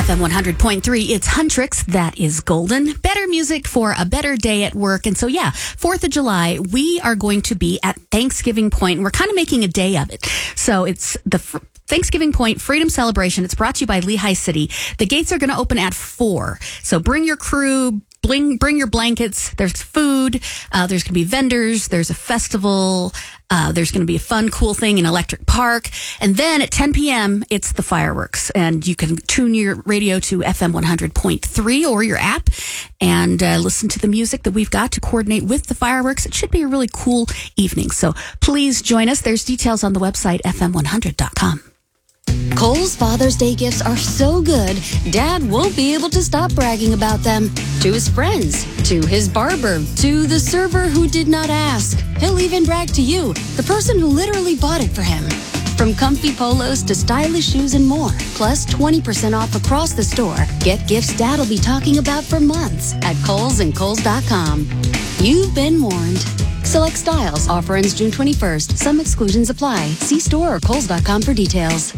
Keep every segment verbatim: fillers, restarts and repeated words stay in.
F M one hundred point three, it's Huntrix. That is Golden. Better music for a better day at work. And so, yeah, fourth of July, we are going to be at Thanksgiving Point, and we're kind of making a day of it. So it's the fr- Thanksgiving Point Freedom Celebration. It's brought to you by Lehigh City. The gates are going to open at four. So bring your crew. Bring, bring your blankets. There's food. Uh, there's going to be vendors. There's a festival. Uh, there's going to be a fun, cool thing in Electric Park. And then at ten p.m., it's the fireworks. And you can tune your radio to F M one hundred point three or your app and uh, listen to the music that we've got to coordinate with the fireworks. It should be a really cool evening. So please join us. There's details on the website, F M one hundred dot com. Kohl's Father's Day gifts are so good, Dad won't be able to stop bragging about them. To his friends, to his barber, to the server who did not ask. He'll even brag to you, the person who literally bought it for him. From comfy polos to stylish shoes and more, plus twenty percent off across the store. Get gifts Dad'll be talking about for months at Kohl's and Kohl's dot com. You've been warned. Select styles. Offer ends June twenty-first. Some exclusions apply. See store or Kohl's dot com for details.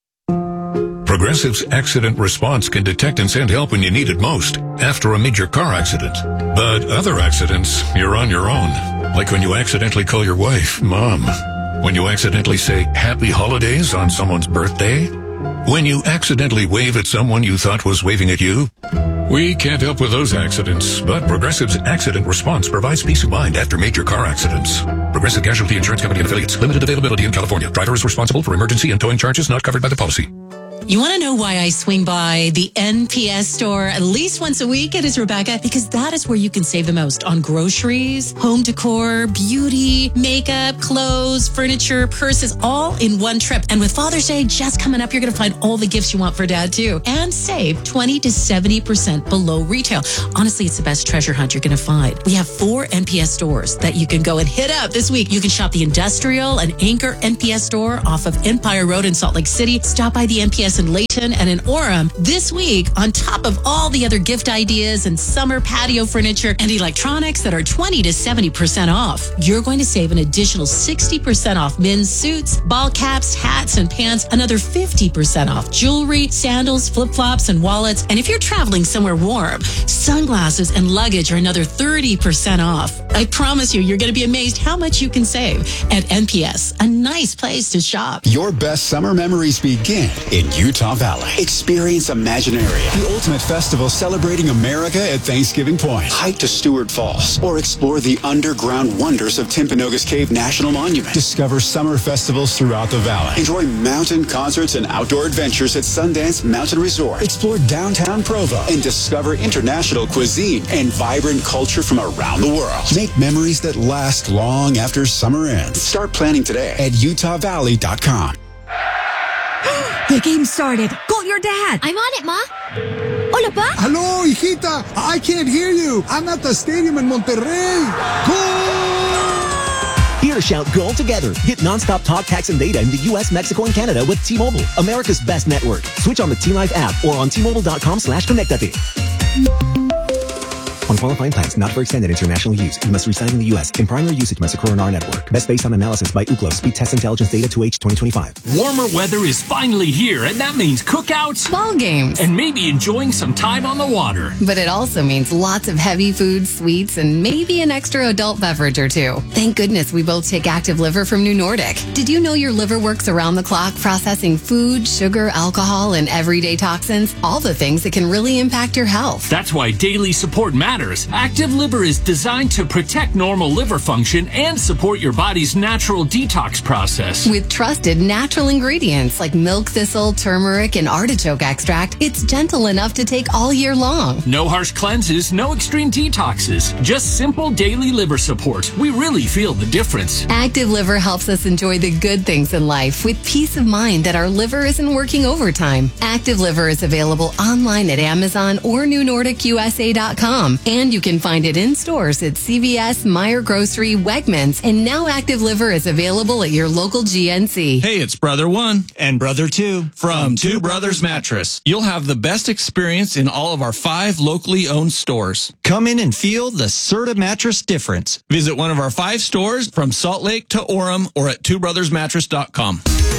Progressive's accident response can detect and send help when you need it most, after a major car accident. But other accidents, you're on your own. Like when you accidentally call your wife Mom. When you accidentally say Happy Holidays on someone's birthday. When you accidentally wave at someone you thought was waving at you. We can't help with those accidents, but Progressive's accident response provides peace of mind after major car accidents. Progressive Casualty Insurance Company and Affiliates. Limited availability in California. Driver is responsible for emergency and towing charges not covered by the policy. You want to know why I swing by the N P S store at least once a week? It is Rebecca, because that is where you can save the most on groceries, home decor, beauty, makeup, clothes, furniture, purses, all in one trip. And with Father's Day just coming up, you're going to find all the gifts you want for Dad too, and save twenty to seventy percent below retail. Honestly, it's the best treasure hunt you're going to find. We have four N P S stores that you can go and hit up this week. You can shop the Industrial and Anchor N P S store off of Empire Road in Salt Lake City. Stop by the N P S in Layton and in Orem this week, on top of all the other gift ideas and summer patio furniture and electronics that are twenty to seventy percent off. You're going to save an additional sixty percent off men's suits, ball caps, hats, and pants, another fifty percent off jewelry, sandals, flip-flops, and wallets. And if you're traveling somewhere warm, sunglasses and luggage are another thirty percent off. I promise you, you're going to be amazed how much you can save at N P S, a nice place to shop. Your best summer memories begin in Utah Valley. Experience Imaginaria, the ultimate festival celebrating America at Thanksgiving Point. Hike to Stewart Falls or explore the underground wonders of Timpanogos Cave National Monument. Discover summer festivals throughout the valley. Enjoy mountain concerts and outdoor adventures at Sundance Mountain Resort. Explore downtown Provo and discover international cuisine and vibrant culture from around the world. Make memories that last long after summer ends. Start planning today at utah valley dot com. The game started. Call your dad. I'm on it, Ma. Hola, Pa. Hello, hijita. I can't hear you. I'm at the stadium in Monterrey. Goal! Here to shout goal together. Get nonstop talk, text, and data in the U S, Mexico, and Canada with T-Mobile, America's best network. Switch on the T-Life app or on T Mobile dot com slash connectate. On qualifying plans, not for extended international use. You must reside in the U S. In primary usage must occur on our network. Best based on analysis by Ookla. Speed Test Intelligence Data two H twenty twenty-five. Warmer weather is finally here, and that means cookouts, ball games, and maybe enjoying some time on the water. But it also means lots of heavy foods, sweets, and maybe an extra adult beverage or two. Thank goodness we both take Active Liver from New Nordic. Did you know your liver works around the clock processing food, sugar, alcohol, and everyday toxins? All the things that can really impact your health. That's why daily support matters. Active Liver is designed to protect normal liver function and support your body's natural detox process. With trusted natural ingredients like milk thistle, turmeric, and artichoke extract, it's gentle enough to take all year long. No harsh cleanses, no extreme detoxes, just simple daily liver support. We really feel the difference. Active Liver helps us enjoy the good things in life with peace of mind that our liver isn't working overtime. Active Liver is available online at Amazon or new nordic u s a dot com. And you can find it in stores at C V S, Meyer Grocery, Wegmans, and now Active Liver is available at your local G N C. Hey, it's Brother One and Brother Two from Two Brothers Mattress. You'll have the best experience in all of our five locally owned stores. Come in and feel the Serta mattress difference. Visit one of our five stores from Salt Lake to Orem or at two brothers mattress dot com.